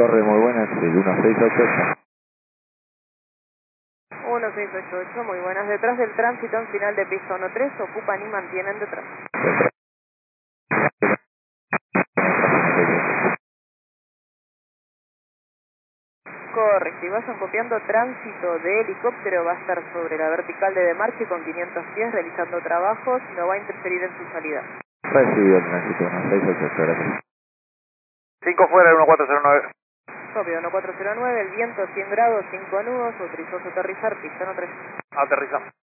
Torre, muy buenas, el 1688. 1688, muy buenas. Detrás del tránsito en final de piso 13, ocupan y mantienen detrás. Correcto, y vayan copiando tránsito de helicóptero, va a estar sobre la vertical de demarche con 500 pies realizando trabajos, no va a interferir en su salida. Recibido el tránsito, 1688, gracias. 5 fuera, 1409. Copio 1409, el viento 100 grados, 5 nudos, autorizó su aterrizar, piso 13. Aterrizamos.